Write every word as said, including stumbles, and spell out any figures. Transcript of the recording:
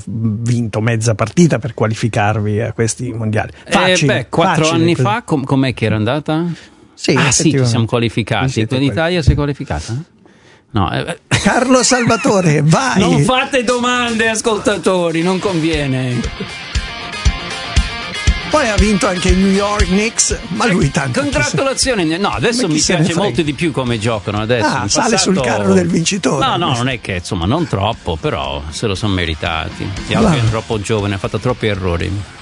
vinto mezza partita per qualificarvi a questi mondiali. Facile, eh beh, quattro facile, anni così. fa com- com'è che era andata? Sì, ah sì, ci siamo Vi qualificati. siete L'Italia si è qualificata? No, eh, Carlo Salvatore, vai! non fate domande, ascoltatori, non conviene. Poi ha vinto anche i New York Knicks, ma lui tanto... Congratulazioni. No, adesso Ma chi mi se ne piace frega? molto di più come giocano adesso. Ah, In sale passato- sul carro del vincitore. No, no, non è che, insomma, non troppo, però se lo sono meritati. Gli altri Guarda. erano troppo giovani, hanno fatto troppi errori.